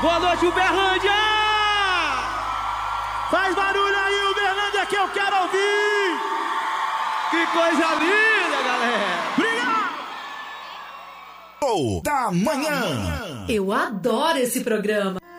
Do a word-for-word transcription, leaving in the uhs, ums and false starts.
Boa noite, Uberlândia! Faz barulho aí, Uberlândia, que eu quero ouvir! Que coisa linda, galera! Obrigado! Oh, da manhã! Eu adoro esse programa.